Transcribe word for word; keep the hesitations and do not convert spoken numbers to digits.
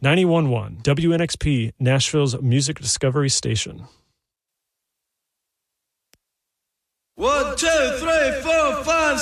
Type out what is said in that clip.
ninety-one point one W N X P, Nashville's music discovery station. One, two, three, four, five,